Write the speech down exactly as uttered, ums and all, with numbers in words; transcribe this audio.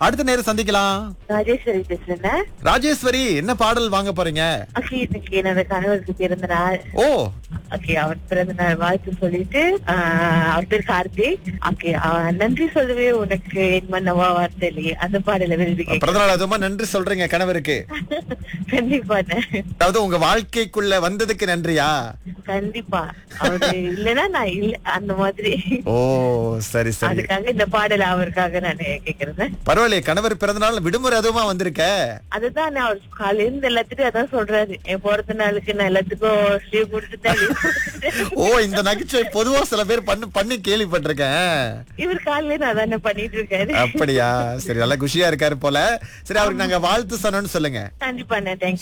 அடுத்த நேரம் சந்திக்கலாம். ராஜேஸ்வரி பேசுறேன். ராஜேஸ்வரி, என்ன பாடல் வாங்க போறீங்க? ஓகே, இன்னைக்கு என்னோட கணவருக்கு பிறந்த நாள். ஓ, ஓகே, அவர் பிறந்த நாள் வாழ்த்து சொல்லிட்டு ஆஹ், அவர் பேர் கார்த்திக். ஓகே, நன்றி சொல்லவே உனக்கு என் மன்னவா வார்த்தை இல்லையே, அந்த பாடல விரும்பி கேட்க பிறந்தநாள் அதுமா நன்றி சொல்றீங்க கணவருக்கு. கண்டிப்பா அதாவது உங்க வாழ்க்கைக்குள்ள வந்ததுக்கு நன்றியா? கண்டிப்பா. அவரு இல்லன்னா நான் இல்ல, அந்த மாதிரி. ஓ, சரி சரி. அதுக்காக இந்த பாடல அவருக்காக நான் கேக்குறேன். பரவாயில்லையே, கணவர் பிறந்தநாள் விடுமுறை அதுமா வந்திருக்க. அதுதான் நான் அவர் காலையில இருந்து எல்லாத்துக்கும் அதான் சொல்றாரு, என் பிறந்த நாளுக்கு நான் எல்லாத்துக்கும் லீவ் கொடுத்துட்டேன். ஓ, இந்த நகைச்சுவை பொதுவா சில பேர் பண்ணி பண்ணி கேள்விப்பட்டிருக்கேன். இவர் காலையில நான் தானே பண்ணிட்டு இருக்காரு. அப்படியா? சரி, நல்லா குஷியா இருக்காரு போல. சரி, அவருக்கு நாங்க வாழ்த்து சொன்னோம்னு சொல்லுங்க. கண்டிப்பா, தேங்க்யூ.